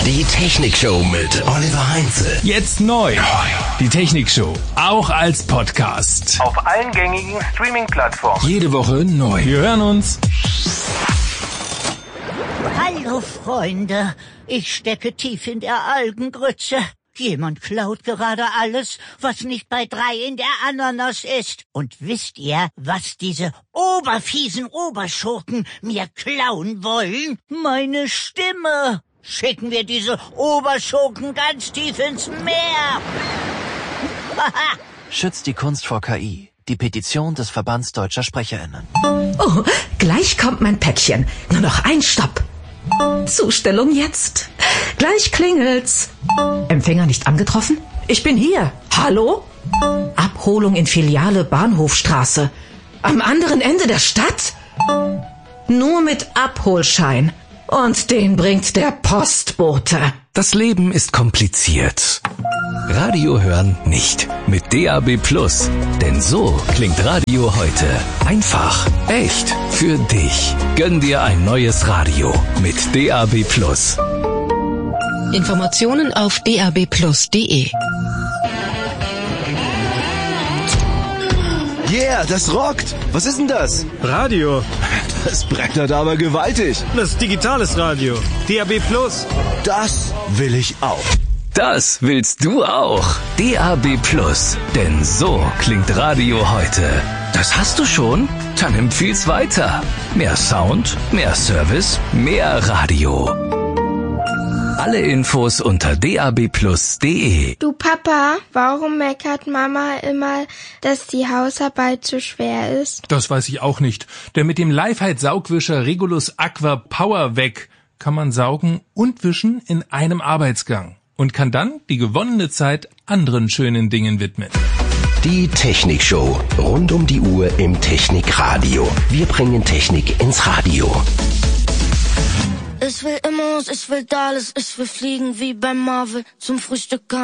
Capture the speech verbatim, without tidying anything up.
Die Technikshow mit Oliver Heinze. Jetzt neu. Die Technikshow, auch als Podcast. Auf allen gängigen Streaming-Plattformen. Jede Woche neu. Wir hören uns. Hallo Freunde, ich stecke tief in der Algengrütze. Jemand klaut gerade alles, was nicht bei drei in der Ananas ist. Und wisst ihr, was diese oberfiesen Oberschurken mir klauen wollen? Meine Stimme. Schicken wir diese Oberschurken ganz tief ins Meer. Schützt die Kunst vor K I. Die Petition des Verbands Deutscher SprecherInnen. Oh, gleich kommt mein Päckchen. Nur noch ein Stopp. Zustellung jetzt. Gleich klingelt's. Empfänger nicht angetroffen? Ich bin hier. Hallo? Abholung in Filiale Bahnhofstraße. Am anderen Ende der Stadt? Nur mit Abholschein. Und den bringt der Postbote. Das Leben ist kompliziert. Radio hören nicht. Mit D A B Plus. Denn so klingt Radio heute. Einfach, echt, für dich. Gönn dir ein neues Radio mit D A B Plus. Informationen auf d a b plus punkt d e. Yeah, das rockt! Was ist denn das? Radio. Das brettert aber gewaltig. Das ist digitales Radio. D A B Plus. Das will ich auch. Das willst du auch. D A B Plus. Denn so klingt Radio heute. Das hast du schon? Dann empfiehl's weiter. Mehr Sound, mehr Service, mehr Radio. Alle Infos unter d a b plus punkt d e. Du Papa, warum meckert Mama immer, dass die Hausarbeit zu schwer ist? Das weiß ich auch nicht. Denn mit dem Lifehide-Saugwischer Regulus Aqua Power Weg kann man saugen und wischen in einem Arbeitsgang. Und kann dann die gewonnene Zeit anderen schönen Dingen widmen. Die Technikshow. Rund um die Uhr im Technikradio. Wir bringen Technik ins Radio. Ich will Immos, ich will Dallas, ich will fliegen wie bei Marvel zum Frühstück.